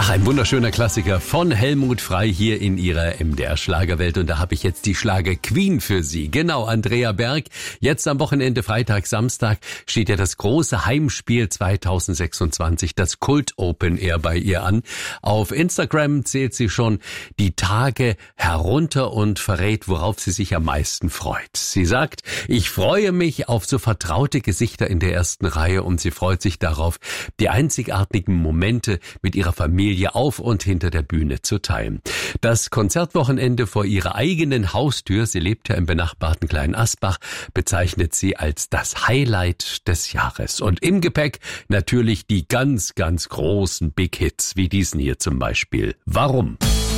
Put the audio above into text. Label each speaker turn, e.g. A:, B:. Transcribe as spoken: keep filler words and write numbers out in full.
A: Ach, ein wunderschöner Klassiker von Helmut Frey hier in ihrer M D R-Schlagerwelt. Und da habe ich jetzt die Schlager-Queen für Sie. Genau, Andrea Berg. Jetzt am Wochenende, Freitag, Samstag, steht ja das große Heimspiel zweitausendsechsundzwanzig, das Kult Open Air bei ihr an. Auf Instagram zählt sie schon die Tage herunter und verrät, worauf sie sich am meisten freut. Sie sagt, ich freue mich auf so vertraute Gesichter in der ersten Reihe und sie freut sich darauf, die einzigartigen Momente mit ihrer Familie auf und hinter der Bühne zu teilen. Das Konzertwochenende vor ihrer eigenen Haustür, sie lebt ja im benachbarten Klein Asbach, bezeichnet sie als das Highlight des Jahres. Und im Gepäck natürlich die ganz, ganz großen Big Hits, wie diesen hier zum Beispiel. Warum?